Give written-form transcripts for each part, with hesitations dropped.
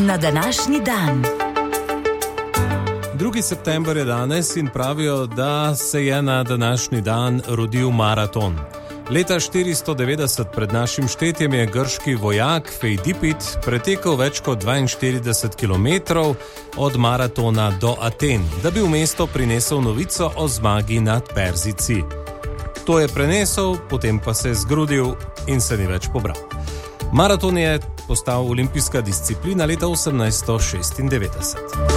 Na današnji dan. 2. september je danes in pravijo, da se je na današnji dan rodil maraton. Leta 490 pred našim štetjem je grški vojak Fejdipid pretekel več kot 42 km od Maratona do Aten, da bi v mesto prinesel novico o zmagi nad Perzijci. To je prenesel, potem pa se je zgrudil in se ni več pobral. Maraton je postal olimpijska disciplina leta 1896.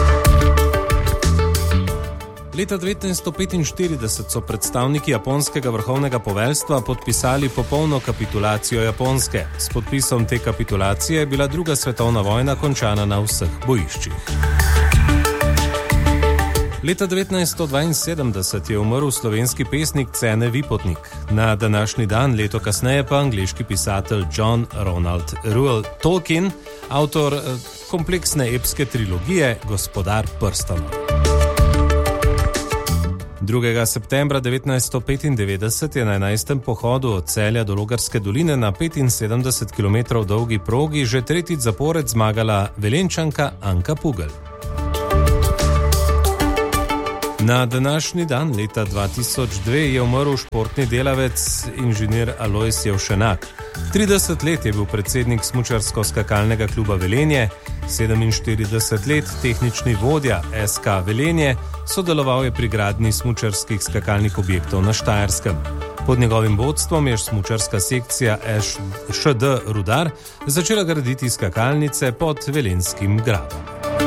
Leta 1945 so predstavniki japonskega vrhovnega poveljstva podpisali popolno kapitulacijo Japonske. S podpisom te kapitulacije je bila druga svetovna vojna končana na vseh bojiščih. Leta 1972 je umrl slovenski pesnik Cene Vipotnik. Na današnji dan, leto kasneje pa angleški pisatelj John Ronald Reuel Tolkien, avtor kompleksne epske trilogije Gospodar prstanov. 2. septembra 1995 je na 11. pohodu od Celja do Logarske doline na 75 km dolgi progi že tretjič zapored zmagala Velenjčanka Anka Pugelj. Na današnji dan leta 2002 je umrl športni delavec inženir Alojz Jevšenak. 30 let je bil predsednik smučarsko-skakalnega kluba Velenje, 47 let tehnični vodja SK Velenje, sodeloval je pri gradnji smučarskih skakalnih objektov na Štajerskem. Pod njegovim vodstvom je smučarska sekcija ŠD Rudar začela graditi skakalnice pod Velenjskim gradom.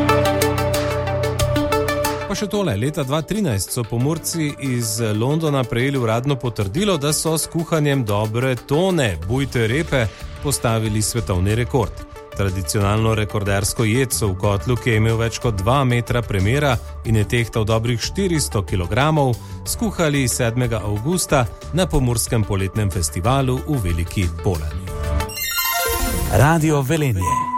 Pa še tole, leta 2013 so Pomurci iz Londona prejeli uradno potrdilo, da so s kuhanjem dobre tone bujte repe postavili svetovni rekord. Tradicionalno rekordersko jed so v kotlu, ki je imel več kot 2 metra premera in je tehtal dobrih 400 kg, skuhali 7. avgusta na Pomurskem poletnem festivalu v Veliki Polani. Radio Velenje.